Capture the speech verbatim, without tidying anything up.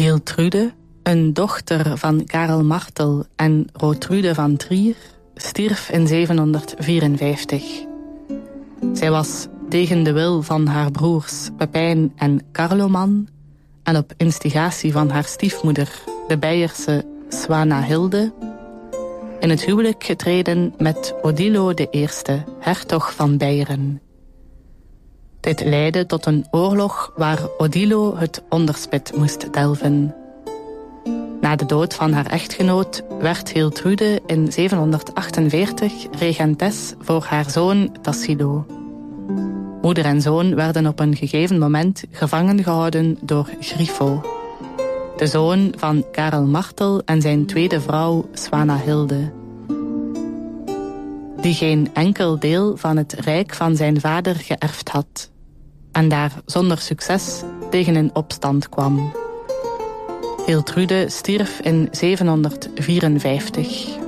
Hiltrude, een dochter van Karel Martel en Rotrude van Trier, stierf in zevenhonderdvierenvijftig. Zij was tegen de wil van haar broers Pepijn en Carloman en op instigatie van haar stiefmoeder, de Beierse Swanahilde, in het huwelijk getreden met Odilo de Eerste, hertog van Beieren. Dit leidde tot een oorlog waar Odilo het onderspit moest delven. Na de dood van haar echtgenoot werd Hiltrude in zevenhonderdachtenveertig regentes voor haar zoon Tassilo. Moeder en zoon werden op een gegeven moment gevangen gehouden door Grifo, de zoon van Karel Martel en zijn tweede vrouw Swanahilde, die geen enkel deel van het rijk van zijn vader geërfd had en daar zonder succes tegen in opstand kwam. Hiltrude stierf in zevenhonderdvierenvijftig.